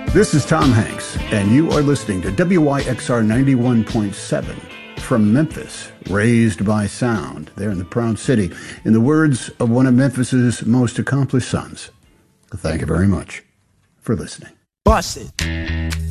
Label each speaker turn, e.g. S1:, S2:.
S1: This is Tom Hanks, and you are listening to WYXR 91.7 from Memphis, raised by sound, there in the Proud City, in the words of one of Memphis's most accomplished sons. Thank you very much for listening.
S2: Bust it.